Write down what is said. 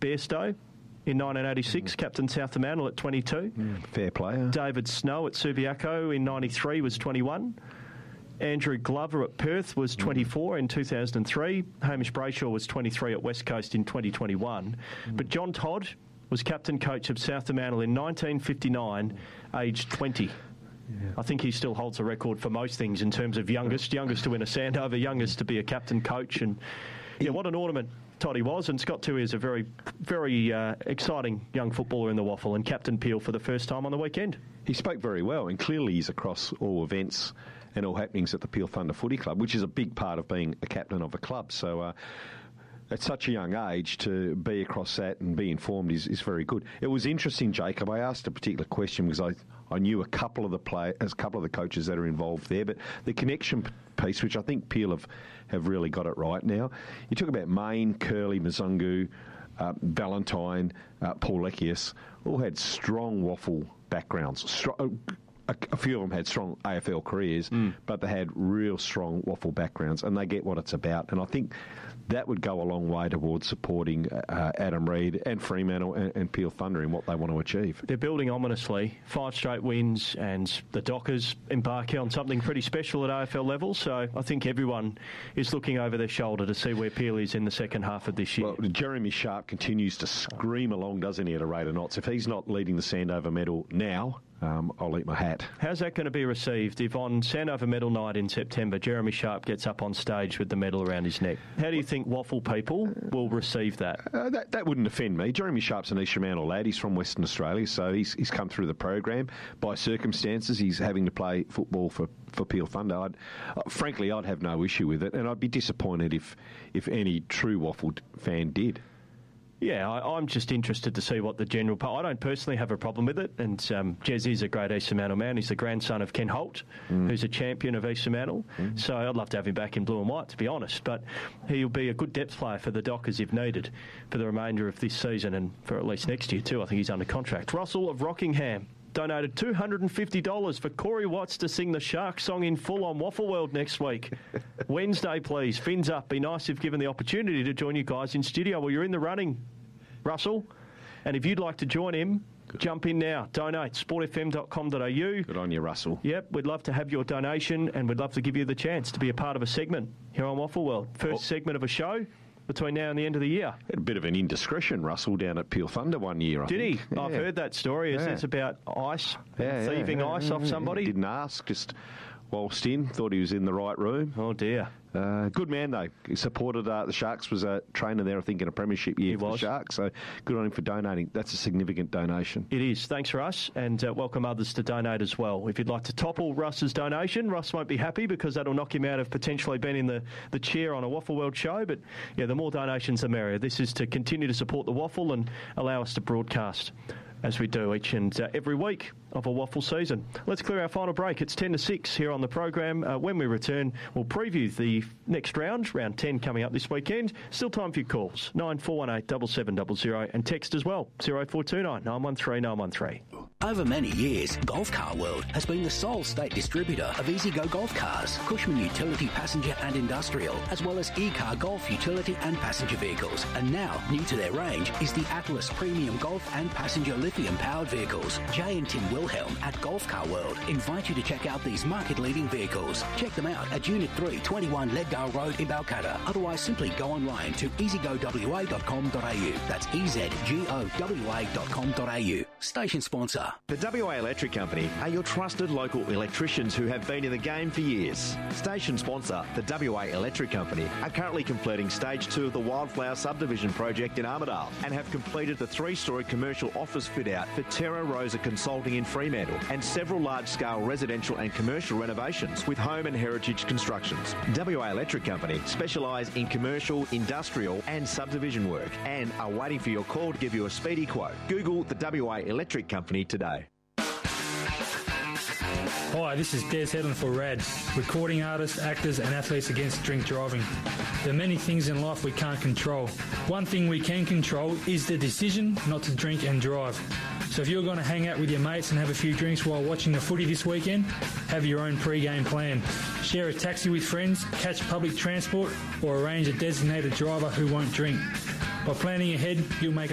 Bairstow in 1986, captain South Fremantle at 22. Fair player. David Snow at Subiaco in 93 was 21. Andrew Glover at Perth was 24 in 2003. Hamish Brayshaw was 23 at West Coast in 2021. But John Todd was captain coach of South Fremantle in 1959, aged 20. I think he still holds the record for most things in terms of youngest to win a Sandover, youngest to be a captain coach. And what an ornament Toddy was. And Scott Tui is a very, very exciting young footballer in the Waffle, and captain Peel for the first time on the weekend. He spoke very well, and clearly he's across all events and all happenings at the Peel Thunder Footy Club, which is a big part of being a captain of a club. So at such a young age to be across that and be informed is very good. It was interesting, Jacob. I asked a particular question because I knew a couple of the coaches that are involved there, but the connection piece, which I think Peel have really got it right now. You talk about Main, Curley, Mzungu, Valentine, Paul Leckius, all had strong Waffle backgrounds. A few of them had strong AFL careers, but they had real strong Waffle backgrounds, and they get what it's about. And I think that would go a long way towards supporting Adam Reid and Fremantle and Peel Thunder in what they want to achieve. They're building ominously. 5 straight wins, and the Dockers embarking on something pretty special at AFL level. So I think everyone is looking over their shoulder to see where Peel is in the second half of this year. Well, Jeremy Sharp continues to scream along, doesn't he, at a rate of knots. If he's not leading the Sandover medal now, I'll eat my hat. How's that going to be received if on Sandover Medal Night in September, Jeremy Sharp gets up on stage with the medal around his neck? How do you think Waffle people will receive that? That wouldn't offend me. Jeremy Sharp's an East Fremantle lad. He's from Western Australia, so he's come through the program. By circumstances, he's having to play football for Peel Thunder. Frankly, I'd have no issue with it, and I'd be disappointed if any true Waffle fan did. Yeah, I'm just interested to see what the general... I don't personally have a problem with it, and Jez is a great East Fremantle man. He's the grandson of Ken Holt, who's a champion of East Fremantle. So I'd love to have him back in blue and white, to be honest. But he'll be a good depth player for the Dockers if needed for the remainder of this season and for at least next year too. I think he's under contract. Russell of Rockingham donated $250 for Corey Watts to sing the Shark song in full on Waffle World next week. Wednesday, please. Fins up. Be nice if given the opportunity to join you guys in studio. Well, you're in the running, Russell. And if you'd like to join him, jump in now. Donate. sportfm.com.au. Good on you, Russell. Yep, we'd love to have your donation, and we'd love to give you the chance to be a part of a segment here on Waffle World. First segment of a show between now and the end of the year. Had a bit of an indiscretion, Russell, down at Peel Thunder one year, I think. Did he? Yeah. I've heard that story. It's about ice, thieving ice off somebody. Didn't ask, just waltzed in, thought he was in the right room. Oh, dear. Good man, though. He supported the Sharks, was a trainer there, I think, in a premiership year for the Sharks. So good on him for donating. That's a significant donation. It is. Thanks, Russ, and welcome others to donate as well. If you'd like to topple Russ's donation, Russ won't be happy because that'll knock him out of potentially being in the chair on a Waffle World show. But, yeah, the more donations, the merrier. This is to continue to support the Waffle and allow us to broadcast as we do each and every week of a Waffle season. Let's clear our final break. It's 10 to 6 here on the program. When we return, we'll preview the next round 10 coming up this weekend. Still time for your calls, 9418 7700, and text as well, 0429 913 913. Over many years, Golf Car World has been the sole state distributor of E-Z-Go golf cars, Cushman utility, passenger and industrial, as well as E-Car golf utility and passenger vehicles. And now, new to their range is the Atlas Premium Golf and Passenger Lithium-powered vehicles. Jay and Tim Wilhelm at Golf Car World invite you to check out these market-leading vehicles. Check them out at Unit 3, 21 Leadvale Road in Balcatta. Otherwise, simply go online to easygowa.com.au. That's easygowa.com.au. Station sponsor. The WA Electric Company are your trusted local electricians who have been in the game for years. Station sponsor, the WA Electric Company, are currently completing Stage 2 of the Wildflower Subdivision project in Armidale and have completed the 3-storey commercial office fit-out for Terra Rosa Consulting in Fremantle and several large-scale residential and commercial renovations with Home and Heritage Constructions. WA Electric Company specialise in commercial, industrial and subdivision work and are waiting for your call to give you a speedy quote. Google the WA Electric Company today. Hi, this is Des Hedlund for RAD, recording artists, actors and athletes against drink driving. There are many things in life we can't control. One thing we can control is the decision not to drink and drive. So if you're going to hang out with your mates and have a few drinks while watching the footy this weekend, have your own pre-game plan. Share a taxi with friends, catch public transport or arrange a designated driver who won't drink. By planning ahead, you'll make